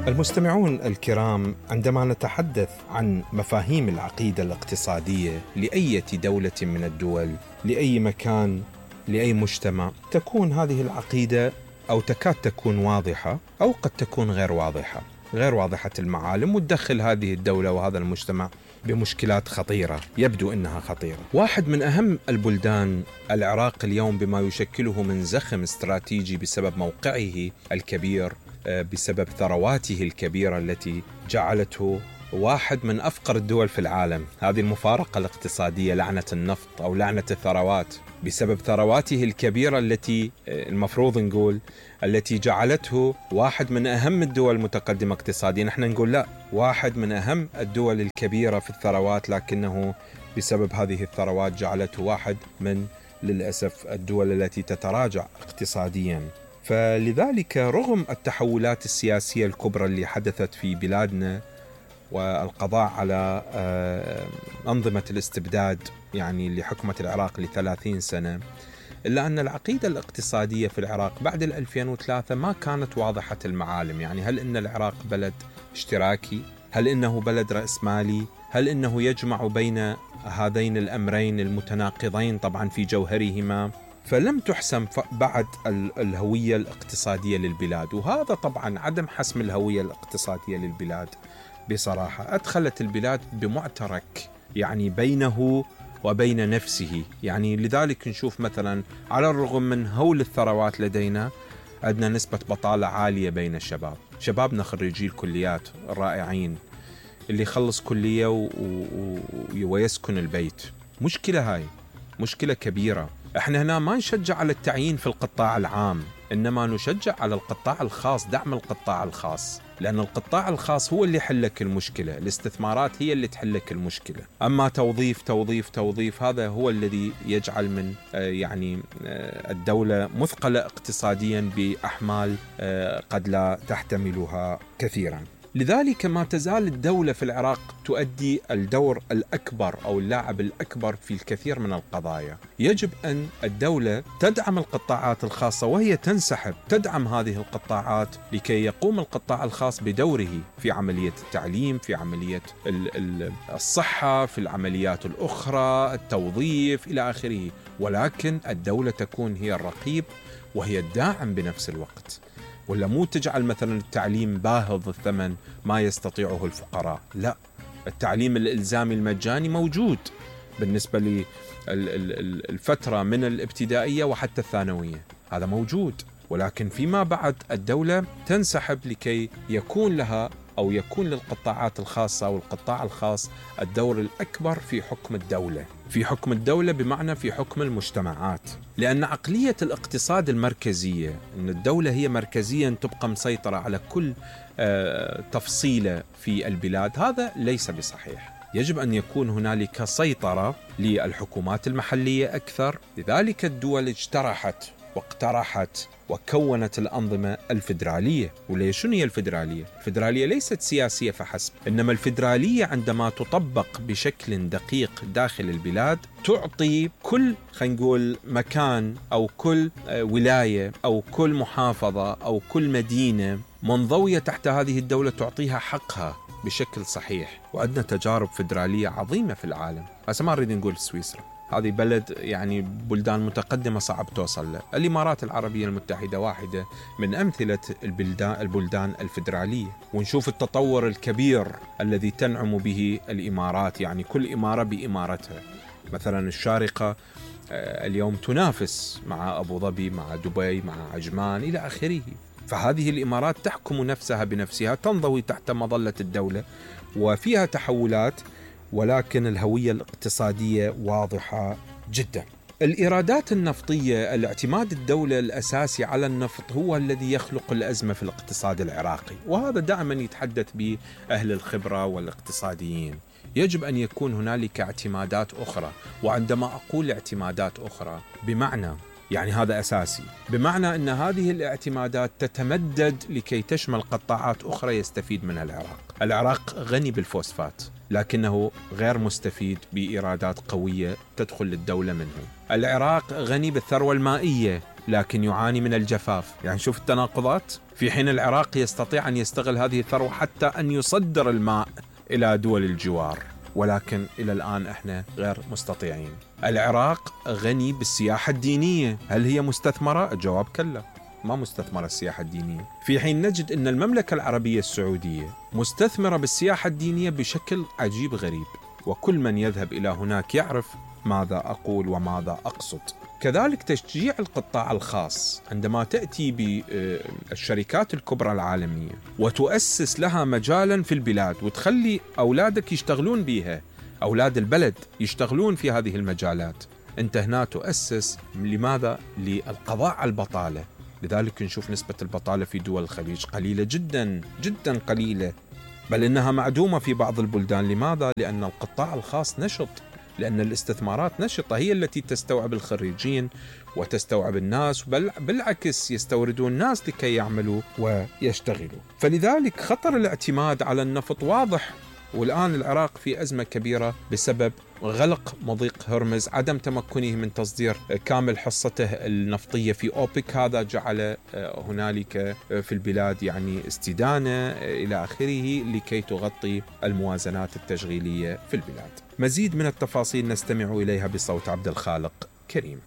المستمعون الكرام، عندما نتحدث عن مفاهيم العقيدة الاقتصادية لأي دولة من الدول، لأي مكان، لأي مجتمع، تكون هذه العقيدة أو تكاد تكون واضحة أو قد تكون غير واضحة المعالم، وتدخل هذه الدولة وهذا المجتمع بمشكلات خطيرة يبدو أنها خطيرة. واحد من أهم البلدان العراق اليوم بما يشكله من زخم استراتيجي بسبب موقعه الكبير، بسبب ثرواته الكبيرة التي جعلته واحد من أفقر الدول في العالم. هذه المفارقة الاقتصادية، لعنة النفط أو لعنة الثروات، بسبب ثرواته الكبيرة التي المفروض نقول التي جعلته واحد من أهم الدول المتقدمة اقتصاديا. نحن نقول لا، واحد من أهم الدول الكبيرة في الثروات، لكنه بسبب هذه الثروات جعلته واحد من للأسف الدول التي تتراجع اقتصاديا. فلذلك رغم التحولات السياسية الكبرى اللي حدثت في بلادنا والقضاء على أنظمة الاستبداد يعني اللي حكمت العراق ل30 سنة، إلا أن العقيدة الاقتصادية في العراق بعد 2003 ما كانت واضحة المعالم. يعني هل إن العراق بلد اشتراكي؟ هل إنه بلد رأسمالي؟ هل إنه يجمع بين هذين الأمرين المتناقضين طبعا في جوهرهما؟ فلم تحسم بعد الهوية الاقتصادية للبلاد، وهذا طبعا عدم حسم الهوية الاقتصادية للبلاد بصراحة أدخلت البلاد بمعترك يعني بينه وبين نفسه. يعني لذلك نشوف مثلا على الرغم من هول الثروات لدينا عندنا نسبة بطالة عالية بين الشباب. شبابنا خريجي الكليات الرائعين اللي يخلص كلية ويسكن البيت. مشكلة، هاي مشكلة كبيرة. احنا هنا ما نشجع على التعيين في القطاع العام، إنما نشجع على القطاع الخاص، دعم القطاع الخاص، لأن القطاع الخاص هو اللي يحلك المشكلة، الاستثمارات هي اللي تحلك المشكلة. أما توظيف هذا هو الذي يجعل من الدولة مثقلة اقتصاديا بأحمال قد لا تحتملها كثيرا. لذلك ما تزال الدولة في العراق تؤدي الدور الأكبر أو اللاعب الأكبر في الكثير من القضايا. يجب أن الدولة تدعم القطاعات الخاصة، وهي تنسحب تدعم هذه القطاعات لكي يقوم القطاع الخاص بدوره في عملية التعليم، في عملية الصحة، في العمليات الأخرى، التوظيف إلى آخره. ولكن الدولة تكون هي الرقيب وهي الداعم بنفس الوقت، ولا مو تجعل مثلا التعليم باهظ الثمن ما يستطيعه الفقراء. لا، التعليم الإلزامي المجاني موجود بالنسبة للفترة من الابتدائية وحتى الثانوية، هذا موجود. ولكن فيما بعد الدولة تنسحب لكي يكون لها أو يكون للقطاعات الخاصة والقطاع الخاص الدور الأكبر في حكم الدولة، في حكم الدولة بمعنى في حكم المجتمعات. لأن عقلية الاقتصاد المركزية أن الدولة هي مركزيا تبقى مسيطرة على كل تفصيلة في البلاد، هذا ليس بصحيح. يجب أن يكون هنالك سيطرة للحكومات المحلية أكثر. لذلك الدول اجترحت واقترحت وكونت الأنظمة الفيدرالية. وليش شنو هي الفيدرالية؟ الفيدرالية ليست سياسية فحسب، إنما الفيدرالية عندما تطبق بشكل دقيق داخل البلاد تعطي كل خلينا نقول مكان أو كل ولاية أو كل محافظة أو كل مدينة منضوية تحت هذه الدولة تعطيها حقها بشكل صحيح. وعندنا تجارب فيدرالية عظيمة في العالم. هسه ما نريد نقول سويسرا، هذه بلد يعني بلدان متقدمة صعب توصل له. الإمارات العربية المتحدة واحدة من أمثلة البلدان الفيدرالية. ونشوف التطور الكبير الذي تنعم به الإمارات، يعني كل إمارة بإمارتها. مثلا الشارقة اليوم تنافس مع أبو ظبي، مع دبي، مع عجمان إلى آخره. فهذه الإمارات تحكم نفسها بنفسها، تنضوي تحت مظلة الدولة وفيها تحولات، ولكن الهوية الاقتصادية واضحة جدا. الإيرادات النفطية، الاعتماد الدولة الأساسي على النفط هو الذي يخلق الأزمة في الاقتصاد العراقي، وهذا دائما يتحدث به أهل الخبرة والاقتصاديين. يجب أن يكون هنالك اعتمادات أخرى. وعندما أقول اعتمادات أخرى بمعنى يعني هذا أساسي، بمعنى أن هذه الاعتمادات تتمدد لكي تشمل قطاعات أخرى يستفيد منها العراق. العراق غني بالفوسفات، لكنه غير مستفيد بإيرادات قوية تدخل للدولة منه. العراق غني بالثروة المائية، لكن يعاني من الجفاف. يعني شوف التناقضات، في حين العراق يستطيع أن يستغل هذه الثروة حتى أن يصدر الماء إلى دول الجوار، ولكن إلى الآن إحنا غير مستطيعين. العراق غني بالسياحة الدينية، هل هي مستثمرة؟ الجواب كلا، ما مستثمرة السياحة الدينية، في حين نجد أن المملكة العربية السعودية مستثمرة بالسياحة الدينية بشكل عجيب غريب، وكل من يذهب إلى هناك يعرف ماذا أقول وماذا أقصد. كذلك تشجيع القطاع الخاص، عندما تأتي بالشركات الكبرى العالمية وتؤسس لها مجالا في البلاد وتخلي أولادك يشتغلون بها، أولاد البلد يشتغلون في هذه المجالات، أنت هنا تؤسس لماذا؟ للقضاء على البطالة. لذلك نشوف نسبة البطالة في دول الخليج قليلة جدا جدا قليلة، بل إنها معدومة في بعض البلدان. لماذا؟ لأن القطاع الخاص نشط، لأن الاستثمارات نشطة، هي التي تستوعب الخريجين وتستوعب الناس، بل بالعكس يستوردون ناس لكي يعملوا ويشتغلوا. فلذلك خطر الاعتماد على النفط واضح، والآن العراق في أزمة كبيرة بسبب غلق مضيق هرمز، عدم تمكنه من تصدير كامل حصته النفطية في أوبك، هذا جعل هنالك في البلاد يعني استدانة إلى آخره لكي تغطي الموازنات التشغيلية في البلاد. مزيد من التفاصيل نستمع إليها بصوت عبد الخالق كريم.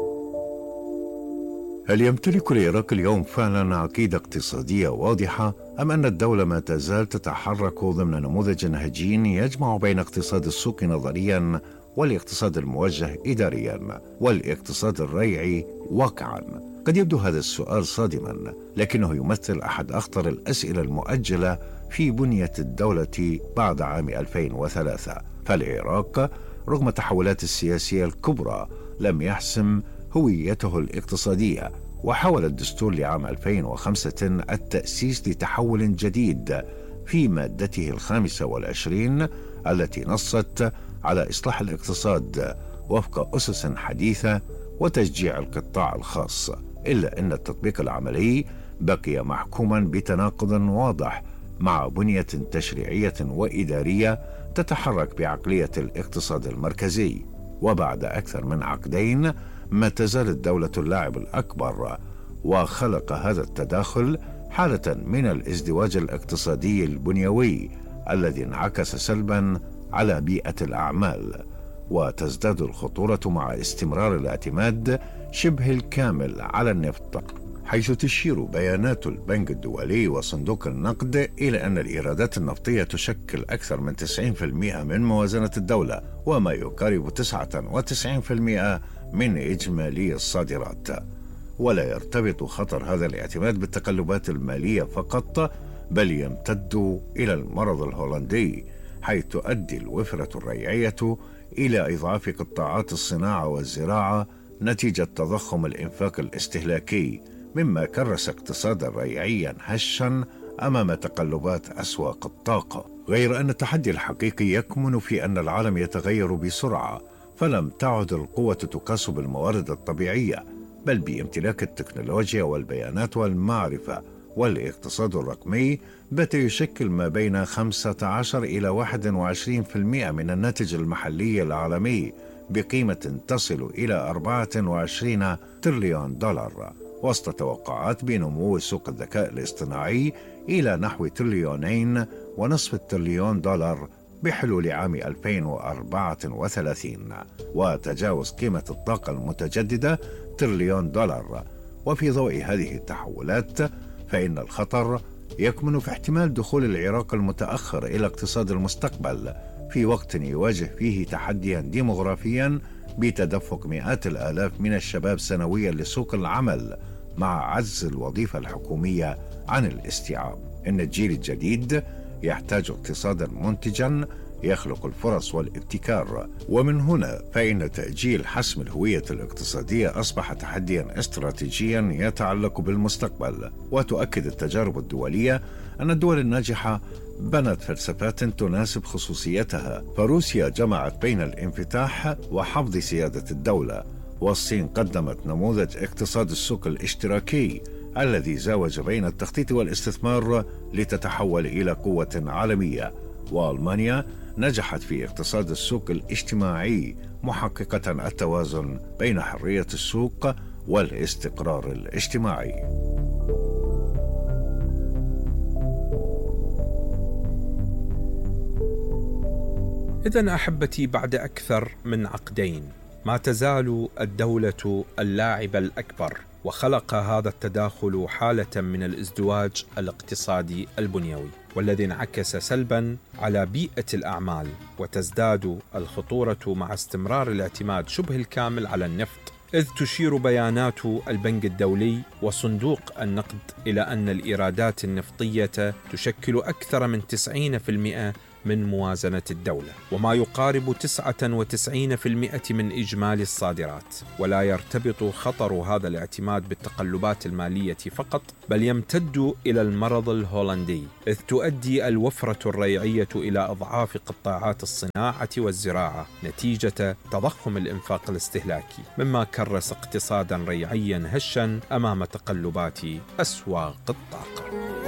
هل يمتلك العراق اليوم فعلا عقيدة اقتصادية واضحة، أم أن الدولة ما تزال تتحرك ضمن نموذج هجين يجمع بين اقتصاد السوق نظريا والاقتصاد الموجه إداريا والاقتصاد الريعي واقعا؟ قد يبدو هذا السؤال صادما، لكنه يمثل أحد أخطر الأسئلة المؤجلة في بنية الدولة بعد عام 2003. فالعراق رغم التحولات السياسية الكبرى لم يحسم هويته الاقتصادية، وحاول الدستور لعام 2005 التأسيس لتحول جديد في مادته 25 التي نصت على إصلاح الاقتصاد وفق أسس حديثة وتشجيع القطاع الخاص، إلا أن التطبيق العملي بقي محكوما بتناقض واضح مع بنية تشريعية وإدارية تتحرك بعقلية الاقتصاد المركزي. وبعد أكثر من عقدين ما تزال الدولة اللاعب الأكبر، وخلق هذا التداخل حالة من الازدواج الاقتصادي البنيوي الذي انعكس سلبا على بيئة الأعمال، وتزداد الخطورة مع استمرار الاعتماد شبه الكامل على النفط، حيث تشير بيانات البنك الدولي وصندوق النقد إلى أن الإيرادات النفطية تشكل أكثر من 90% من موازنة الدولة، وما يقارب 99% من إجمالي الصادرات. ولا يرتبط خطر هذا الاعتماد بالتقلبات المالية فقط، بل يمتد إلى المرض الهولندي، حيث تؤدي الوفرة الريعية إلى إضعاف قطاعات الصناعة والزراعة نتيجة تضخم الإنفاق الاستهلاكي، مما كرس اقتصادا ريعيا هشا أمام تقلبات أسواق الطاقة. غير أن التحدي الحقيقي يكمن في أن العالم يتغير بسرعة، فلم تعد القوة تقاس بالموارد الطبيعية، بل بامتلاك التكنولوجيا والبيانات والمعرفة. والاقتصاد الرقمي بات يشكل ما بين 15 إلى 21% من الناتج المحلي العالمي بقيمة تصل إلى 24 تريليون دولار، وسط توقعات بنمو سوق الذكاء الاصطناعي إلى نحو 2.5 تريليون دولار بحلول عام 2034، وتجاوز قيمة الطاقة المتجددة تريليون دولار. وفي ضوء هذه التحولات فإن الخطر يكمن في احتمال دخول العراق المتأخر إلى اقتصاد المستقبل في وقت يواجه فيه تحديا ديموغرافيا بتدفق مئات الآلاف من الشباب سنويا لسوق العمل مع عجز الوظيفة الحكومية عن الاستيعاب. إن الجيل الجديد يحتاج اقتصادا منتجا يخلق الفرص والابتكار، ومن هنا فإن تأجيل حسم الهوية الاقتصادية أصبح تحديا استراتيجيا يتعلق بالمستقبل. وتؤكد التجارب الدولية أن الدول الناجحة بنت فلسفات تناسب خصوصيتها، فروسيا جمعت بين الانفتاح وحفظ سيادة الدولة، والصين قدمت نموذج اقتصاد السوق الاشتراكي الذي زاوج بين التخطيط والاستثمار لتتحول إلى قوة عالمية، وألمانيا نجحت في اقتصاد السوق الاجتماعي محققة التوازن بين حرية السوق والاستقرار الاجتماعي. إذن أحبتي، بعد أكثر من عقدين ما تزال الدولة اللاعب الأكبر، وخلق هذا التداخل حالة من الازدواج الاقتصادي البنيوي، والذي انعكس سلبا على بيئة الأعمال، وتزداد الخطورة مع استمرار الاعتماد شبه الكامل على النفط، إذ تشير بيانات البنك الدولي وصندوق النقد إلى أن الإيرادات النفطية تشكل أكثر من 90% من موازنة الدولة، وما يقارب 99% من إجمالي الصادرات. ولا يرتبط خطر هذا الاعتماد بالتقلبات المالية فقط، بل يمتد إلى المرض الهولندي، إذ تؤدي الوفرة الريعية إلى أضعاف قطاعات الصناعة والزراعة نتيجة تضخم الإنفاق الاستهلاكي، مما كرس اقتصادا ريعيا هشا أمام تقلبات أسواق الطاقة.